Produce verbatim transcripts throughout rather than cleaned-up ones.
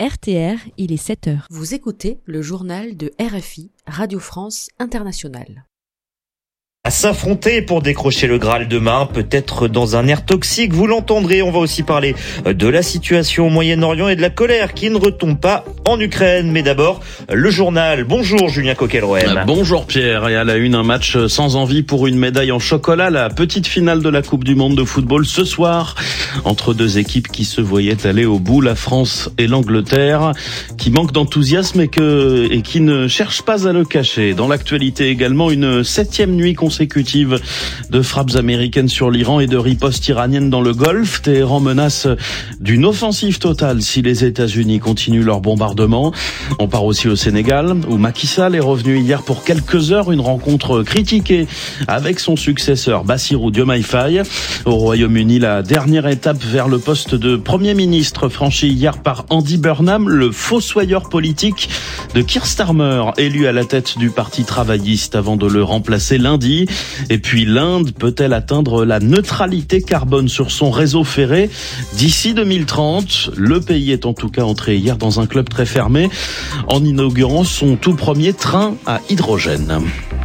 R T R, il est sept heures. Vous écoutez le journal de R F I, Radio France Internationale. À s'affronter pour décrocher le Graal demain, peut-être dans un air toxique, vous l'entendrez. On va aussi parler de la situation au Moyen-Orient et de la colère qui ne retombe pas en Ukraine. Mais d'abord, le journal. Bonjour Julien Coquelroem. Bonjour Pierre. Et à la une, un match sans envie pour une médaille en chocolat. La petite finale de la Coupe du Monde de football ce soir, entre deux équipes qui se voyaient aller au bout, la France et l'Angleterre, qui manquent d'enthousiasme et, que, et qui ne cherchent pas à le cacher. Dans l'actualité également, une septième nuit consécutive consécutive de frappes américaines sur l'Iran et de ripostes iraniennes dans le Golfe. Téhéran menace d'une offensive totale si les États-Unis continuent leur bombardement. On part aussi au Sénégal, où Macky Sall est revenu hier pour quelques heures, une rencontre critiquée avec son successeur Bassirou Diomaye Faye. Au Royaume-Uni, la dernière étape vers le poste de Premier ministre franchie hier par Andy Burnham, le fossoyeur politique de Keir Starmer, élu à la tête du Parti travailliste avant de le remplacer lundi. Et puis l'Inde peut-elle atteindre la neutralité carbone sur son réseau ferré d'ici deux mille trente? Le pays est en tout cas entré hier dans un club très fermé en inaugurant son tout premier train à hydrogène.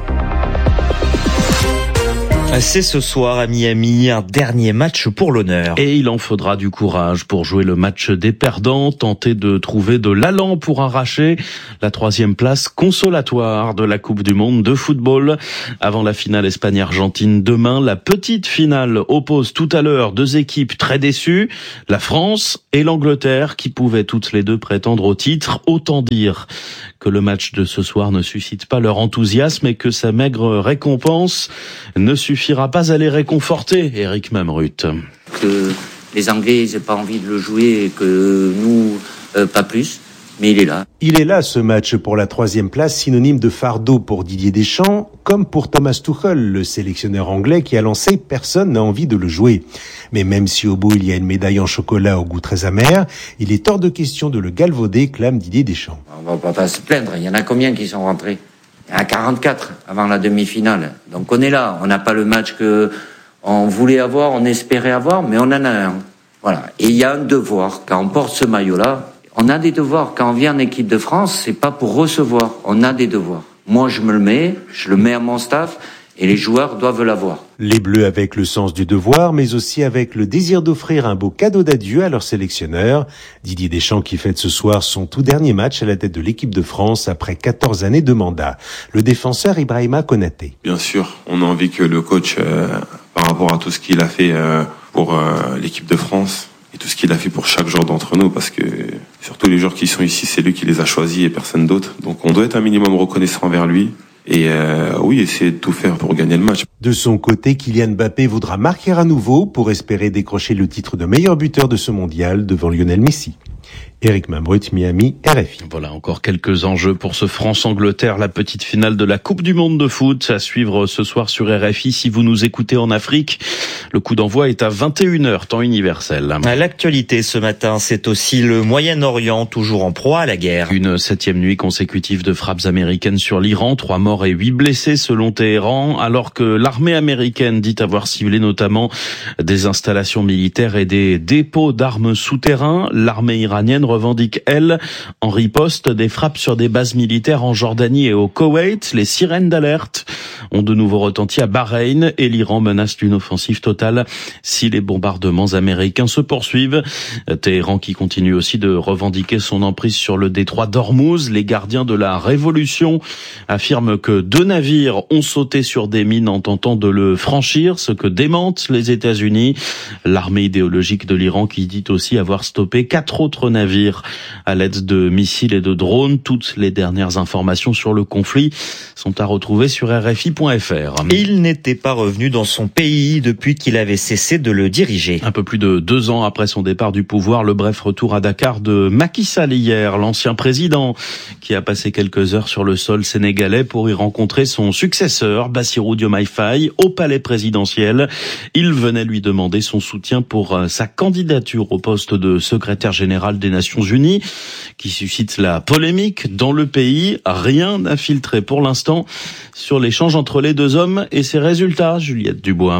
C'est ce soir à Miami, un dernier match pour l'honneur. Et il en faudra du courage pour jouer le match des perdants, tenter de trouver de l'allant pour arracher la troisième place consolatoire de la Coupe du Monde de football. Avant la finale Espagne-Argentine demain, la petite finale oppose tout à l'heure deux équipes très déçues, la France et l'Angleterre, qui pouvaient toutes les deux prétendre au titre. Autant dire que le match de ce soir ne suscite pas leur enthousiasme et que sa maigre récompense ne suffira pas à les réconforter, Eric Mamrut. Que les Anglais n'aient pas envie de le jouer et que nous, euh, pas plus. Mais il est là. Il est là, ce match pour la troisième place, synonyme de fardeau pour Didier Deschamps, comme pour Thomas Tuchel, le sélectionneur anglais qui a lancé « Personne n'a envie de le jouer ». Mais même si au bout il y a une médaille en chocolat au goût très amer, il est hors de question de le galvauder, clame Didier Deschamps. On va pas se plaindre, il y en a combien qui sont rentrés? Il y en a quarante-quatre avant la demi-finale. Donc on est là, on n'a pas le match que on voulait avoir, on espérait avoir, mais on en a un. Voilà. Et il y a un devoir, quand on porte ce maillot-là, on a des devoirs. Quand on vient en équipe de France, c'est pas pour recevoir. On a des devoirs. Moi, je me le mets, je le mets à mon staff, et les joueurs doivent l'avoir. Les Bleus avec le sens du devoir, mais aussi avec le désir d'offrir un beau cadeau d'adieu à leur sélectionneur. Didier Deschamps qui fête ce soir son tout dernier match à la tête de l'équipe de France après quatorze années de mandat. Le défenseur Ibrahima Konaté. Bien sûr, on a envie que le coach, euh, par rapport à tout ce qu'il a fait euh, pour euh, l'équipe de France, et tout ce qu'il a fait pour chaque joueur d'entre nous, parce que surtout les joueurs qui sont ici, c'est lui qui les a choisis et personne d'autre. Donc on doit être un minimum reconnaissant envers lui. Et euh, oui, essayer de tout faire pour gagner le match. De son côté, Kylian Mbappé voudra marquer à nouveau pour espérer décrocher le titre de meilleur buteur de ce mondial devant Lionel Messi. Eric Mamrut, Miami, R F I. Voilà encore quelques enjeux pour ce France-Angleterre, la petite finale de la Coupe du Monde de foot à suivre ce soir sur R F I. Si vous nous écoutez en Afrique, le coup d'envoi est à vingt et une heures, temps universel. À l'actualité ce matin, c'est aussi le Moyen-Orient, toujours en proie à la guerre. Une septième nuit consécutive de frappes américaines sur l'Iran, trois morts et huit blessés selon Téhéran, alors que l'armée américaine dit avoir ciblé notamment des installations militaires et des dépôts d'armes souterrains. L'armée iranienne revendique, elle, en riposte, des frappes sur des bases militaires en Jordanie et au Koweït. Les sirènes d'alerte ont de nouveau retenti à Bahreïn et l'Iran menace d'une offensive totale si les bombardements américains se poursuivent. Téhéran qui continue aussi de revendiquer son emprise sur le détroit d'Ormuz. Les gardiens de la révolution affirment que deux navires ont sauté sur des mines en tentant de le franchir, ce que démentent les États-Unis. L'armée idéologique de l'Iran qui dit aussi avoir stoppé quatre autres navires à l'aide de missiles et de drones. Toutes les dernières informations sur le conflit sont à retrouver sur R F I point F R. Il n'était pas revenu dans son pays depuis qu'il avait cessé de le diriger. Un peu plus de deux ans après son départ du pouvoir, le bref retour à Dakar de Macky Sall hier, l'ancien président qui a passé quelques heures sur le sol sénégalais pour y rencontrer son successeur, Bassirou Diomaye Faye, au palais présidentiel. Il venait lui demander son soutien pour sa candidature au poste de secrétaire général des Nations Unies, qui suscite la polémique dans le pays. Rien n'a filtré pour l'instant sur l'échange entre les deux hommes et ses résultats, Juliette Dubois.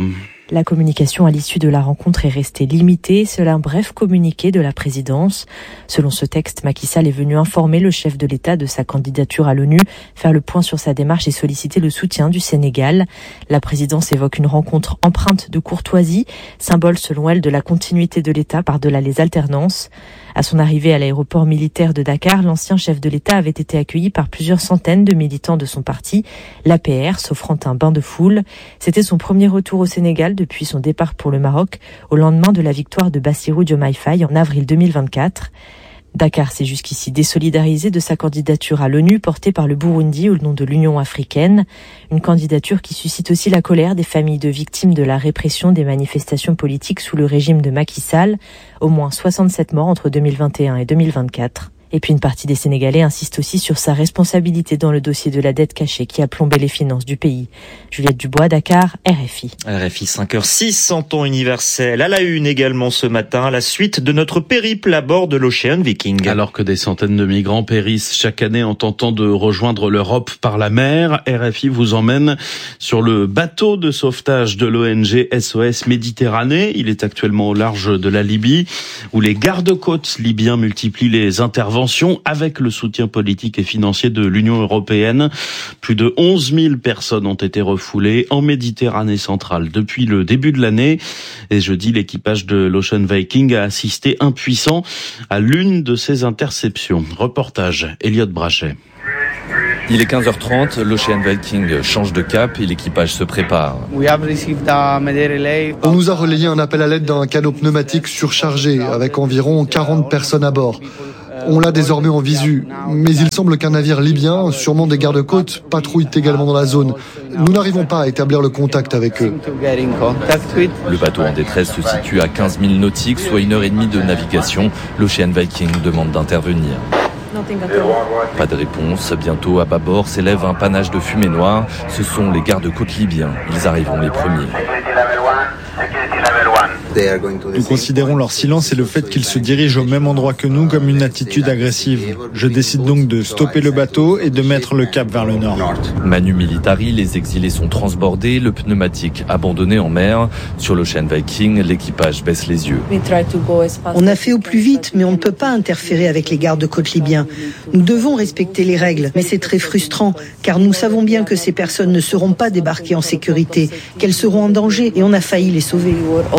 La communication à l'issue de la rencontre est restée limitée, seul un bref communiqué de la présidence. Selon ce texte, Macky Sall est venu informer le chef de l'État de sa candidature à l'ONU, faire le point sur sa démarche et solliciter le soutien du Sénégal. La présidence évoque une rencontre empreinte de courtoisie, symbole selon elle de la continuité de l'État par-delà les alternances. À son arrivée à l'aéroport militaire de Dakar, l'ancien chef de l'État avait été accueilli par plusieurs centaines de militants de son parti, l'A P R, s'offrant un bain de foule. C'était son premier retour au Sénégal depuis son départ pour le Maroc, au lendemain de la victoire de Bassirou Diomaye Faye en avril deux mille vingt-quatre. Dakar s'est jusqu'ici désolidarisé de sa candidature à l'ONU portée par le Burundi au nom de l'Union africaine. Une candidature qui suscite aussi la colère des familles de victimes de la répression des manifestations politiques sous le régime de Macky Sall. Au moins soixante-sept morts entre deux mille vingt et un et deux mille vingt-quatre. Et puis une partie des Sénégalais insiste aussi sur sa responsabilité dans le dossier de la dette cachée qui a plombé les finances du pays. Juliette Dubois, Dakar, R F I. R F I cinq heures six en temps universel. À la une également ce matin, la suite de notre périple à bord de l'Ocean Viking. Alors que des centaines de migrants périssent chaque année en tentant de rejoindre l'Europe par la mer, R F I vous emmène sur le bateau de sauvetage de l'O N G S O S Méditerranée. Il est actuellement au large de la Libye, où les gardes-côtes libyens multiplient les interventions avec le soutien politique et financier de l'Union européenne. Plus de onze mille personnes ont été refoulées en Méditerranée centrale depuis le début de l'année. Et jeudi, l'équipage de l'Ocean Viking a assisté impuissant à l'une de ces interceptions. Reportage, Elliot Brachet. Il est quinze heures trente, l'Ocean Viking change de cap et l'équipage se prépare. On nous a relayé un appel à l'aide d'un canot pneumatique surchargé avec environ quarante personnes à bord. On l'a désormais en visu, mais il semble qu'un navire libyen, sûrement des gardes-côtes, patrouille également dans la zone. Nous n'arrivons pas à établir le contact avec eux. Le bateau en détresse se situe à quinze milles nautiques, soit une heure et demie de navigation. L'Ocean Viking demande d'intervenir. Pas de réponse. Bientôt, à bâbord, s'élève un panache de fumée noire. Ce sont les gardes-côtes libyens. Ils arriveront les premiers. Nous considérons leur silence et le fait qu'ils se dirigent au même endroit que nous comme une attitude agressive. Je décide donc de stopper le bateau et de mettre le cap vers le nord. Manu Militari, les exilés sont transbordés, le pneumatique abandonné en mer. Sur l'Ocean Viking, l'équipage baisse les yeux. On a fait au plus vite, mais on ne peut pas interférer avec les gardes-côtes libyens. Nous devons respecter les règles, mais c'est très frustrant, car nous savons bien que ces personnes ne seront pas débarquées en sécurité, qu'elles seront en danger, et on a failli les sauver.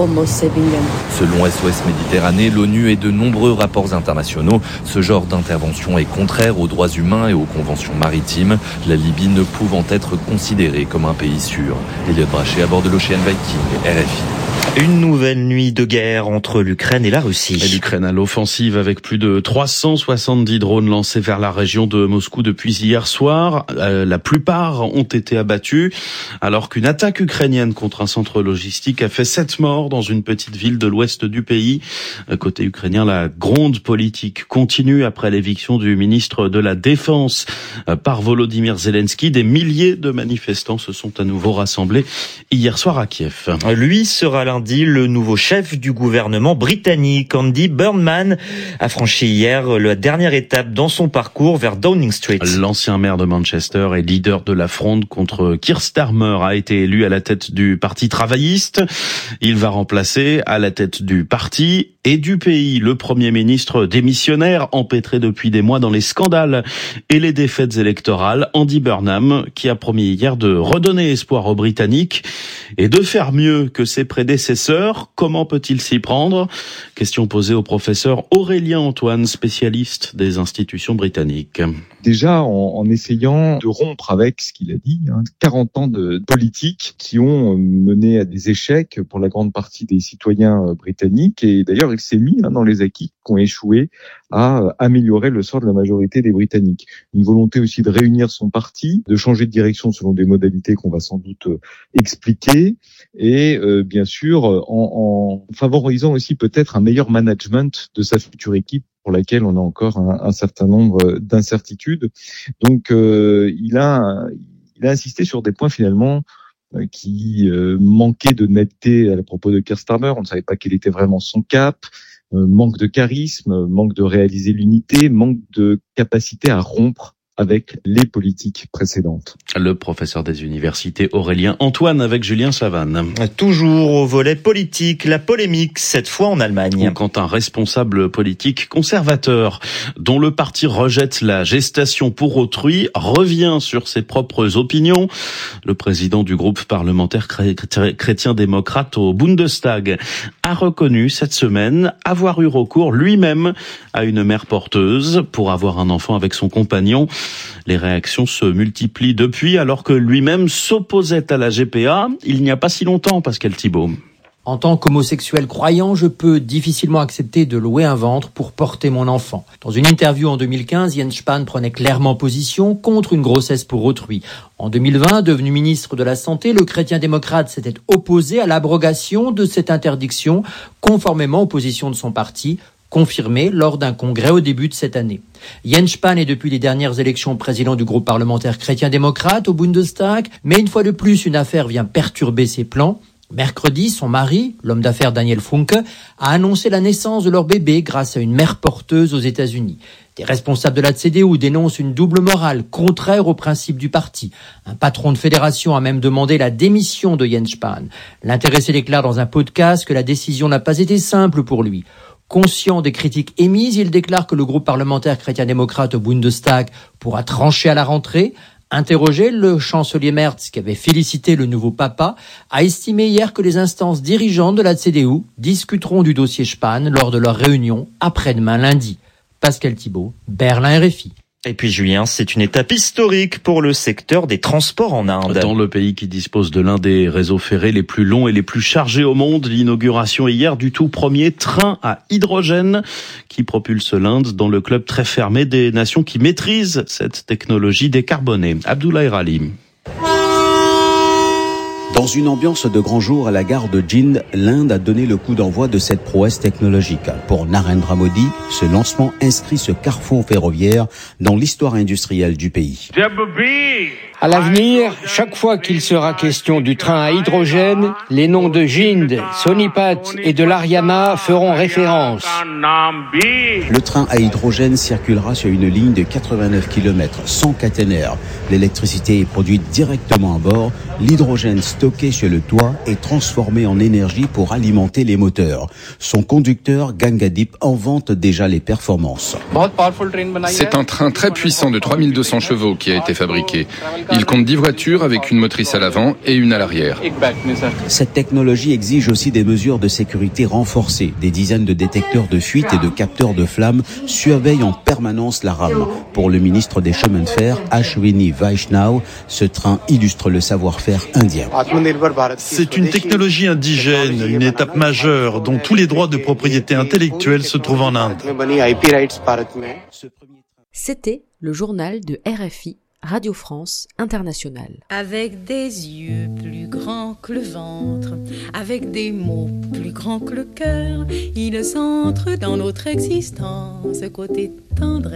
Selon S O S Méditerranée, l'ONU et de nombreux rapports internationaux, ce genre d'intervention est contraire aux droits humains et aux conventions maritimes, la Libye ne pouvant être considérée comme un pays sûr. Elliot Brachet à bord de l'Ocean Viking, R F I. Une nouvelle nuit de guerre entre l'Ukraine et la Russie. Et l'Ukraine à l'offensive avec plus de trois cent soixante-dix drones lancés vers la région de Moscou depuis hier soir. Euh, la plupart ont été abattus, alors qu'une attaque ukrainienne contre un centre logistique a fait sept morts dans une petite ville de l'ouest du pays. Côté ukrainien, la gronde politique continue après l'éviction du ministre de la Défense par Volodymyr Zelensky. Des milliers de manifestants se sont à nouveau rassemblés hier soir à Kiev. Lui sera lundi le nouveau chef du gouvernement britannique. Andy Burnham a franchi hier la dernière étape dans son parcours vers Downing Street. L'ancien maire de Manchester et leader de la fronde contre Keir Starmer a été élu à la tête du Parti travailliste. Il va remplacer à la tête du parti et du pays le Premier ministre démissionnaire empêtré depuis des mois dans les scandales et les défaites électorales, Andy Burnham, qui a promis hier de redonner espoir aux Britanniques et de faire mieux que ses prédécesseurs. Comment peut-il s'y prendre? Question posée au professeur Aurélien Antoine, spécialiste des institutions britanniques. Déjà en, en essayant de rompre avec ce qu'il a dit, hein, quarante ans de politique qui ont mené à des échecs pour la grande partie des citoyens britanniques, et d'ailleurs il s'est mis hein, dans les acquis qui ont échoué à améliorer le sort de la majorité des Britanniques. Une volonté aussi de réunir son parti, de changer de direction selon des modalités qu'on va sans doute expliquer, et euh, bien sûr en, en favorisant aussi peut-être un meilleur management de sa future équipe, pour laquelle on a encore un, un certain nombre d'incertitudes. Donc euh, il a il a insisté sur des points finalement euh, qui euh, manquaient de netteté à propos de Keir Starmer. On ne savait pas quel était vraiment son cap, euh, manque de charisme, manque de réaliser l'unité, manque de capacité à rompre avec les politiques précédentes. Le professeur des universités Aurélien Antoine avec Julien Chavannes. Toujours au volet politique, la polémique, cette fois en Allemagne. Quand un responsable politique conservateur, dont le parti rejette la gestation pour autrui, revient sur ses propres opinions. Le président du groupe parlementaire chrétien-démocrate au Bundestag a reconnu cette semaine avoir eu recours lui-même à une mère porteuse pour avoir un enfant avec son compagnon. Les réactions se multiplient depuis, alors que lui-même s'opposait à la G P A il n'y a pas si longtemps, Pascal Thibault. En tant qu'homosexuel croyant, je peux difficilement accepter de louer un ventre pour porter mon enfant. Dans une interview en deux mille quinze, Jens Spahn prenait clairement position contre une grossesse pour autrui. En deux mille vingt, devenu ministre de la Santé, le chrétien-démocrate s'était opposé à l'abrogation de cette interdiction, conformément aux positions de son parti, confirmé lors d'un congrès au début de cette année. Jens Spahn est depuis les dernières élections président du groupe parlementaire chrétien-démocrate au Bundestag, mais une fois de plus, une affaire vient perturber ses plans. Mercredi, son mari, l'homme d'affaires Daniel Funke, a annoncé la naissance de leur bébé grâce à une mère porteuse aux États-Unis. Des responsables de la C D U dénoncent une double morale contraire aux principes du parti. Un patron de fédération a même demandé la démission de Jens Spahn. L'intéressé déclare dans un podcast que la décision n'a pas été simple pour lui. Conscient des critiques émises, il déclare que le groupe parlementaire chrétien-démocrate au Bundestag pourra trancher à la rentrée. Interrogé, le chancelier Merz, qui avait félicité le nouveau papa, a estimé hier que les instances dirigeantes de la C D U discuteront du dossier Spahn lors de leur réunion après-demain lundi. Pascal Thibault, Berlin R F I. Et puis Julien, c'est une étape historique pour le secteur des transports en Inde. Dans le pays qui dispose de l'un des réseaux ferrés les plus longs et les plus chargés au monde, l'inauguration hier du tout premier train à hydrogène qui propulse l'Inde dans le club très fermé des nations qui maîtrisent cette technologie décarbonée. Abdoulaye Rali. Dans une ambiance de grand jour à la gare de Jind, l'Inde a donné le coup d'envoi de cette prouesse technologique. Pour Narendra Modi, ce lancement inscrit ce carrefour ferroviaire dans l'histoire industrielle du pays. À l'avenir, chaque fois qu'il sera question du train à hydrogène, les noms de Jind, Sonipat et de l'Haryana feront référence. Le train à hydrogène circulera sur une ligne de quatre-vingt-neuf kilomètres, sans caténaire. L'électricité est produite directement à bord. L'hydrogène stocké sur le toit est transformé en énergie pour alimenter les moteurs. Son conducteur, Gangadip, en vante déjà les performances. C'est un train très puissant de trois mille deux cents chevaux qui a été fabriqué. Il compte dix voitures avec une motrice à l'avant et une à l'arrière. Cette technologie exige aussi des mesures de sécurité renforcées. Des dizaines de détecteurs de fuite et de capteurs de flammes surveillent en permanence la rame. Pour le ministre des Chemins de Fer, Ashwini Vaishnaw, ce train illustre le savoir-faire indien. C'est une technologie indigène, une étape majeure dont tous les droits de propriété intellectuelle se trouvent en Inde. C'était le journal de R F I, Radio France Internationale. Avec des yeux plus grands que le ventre, avec des mots plus grands que le cœur, ils entrent dans notre existence, côté tendresse.